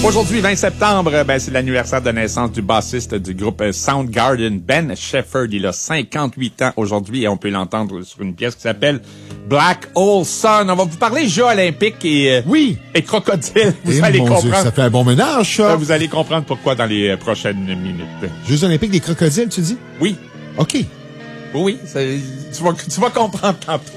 Aujourd'hui, 20 septembre, c'est l'anniversaire de naissance du bassiste du groupe Soundgarden, Ben Shepherd. Il a 58 ans aujourd'hui et on peut l'entendre sur une pièce qui s'appelle Black Hole Sun. On va vous parler Jeux olympiques et crocodiles. Vous allez comprendre. Dieu, ça fait un bon ménage, ça. Vous allez comprendre pourquoi dans les prochaines minutes. Jeux olympiques des crocodiles, tu dis? Oui. OK. Oui, tu vas comprendre tantôt.